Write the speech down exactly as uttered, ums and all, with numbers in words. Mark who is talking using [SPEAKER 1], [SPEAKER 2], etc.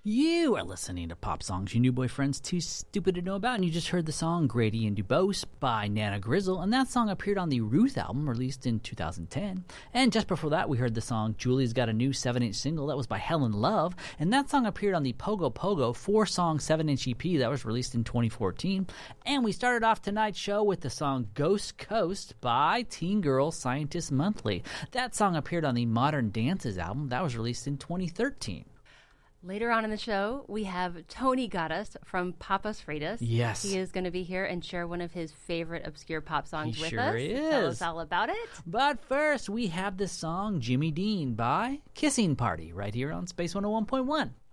[SPEAKER 1] You are listening to Pop Songs Your New Boyfriend's Too Stupid to Know About, and you just heard the song Grady and DuBose by Nana Grizzle, and that song appeared on the Ruth album released in two thousand ten. And just before that, we heard the song Julie's Got a New seven inch single, that was by Helen Love, and that song appeared on the Pogo Pogo four-song seven inch E P that was released in twenty fourteen. And we started off tonight's show with the song Ghost Coast by Teen Girl Scientist Monthly. That song appeared on the Modern Dances album that was released in twenty thirteen.
[SPEAKER 2] Later on in the show, we have Tony Gaddis from Papas Freitas.
[SPEAKER 1] Yes.
[SPEAKER 2] He is going to be here and share one of his favorite obscure pop songs
[SPEAKER 1] he
[SPEAKER 2] with
[SPEAKER 1] sure
[SPEAKER 2] us.
[SPEAKER 1] Is.
[SPEAKER 2] Tell us all about it.
[SPEAKER 1] But first, we have the song Jimmy Dean by Kissing Party right here on Space one oh one point one.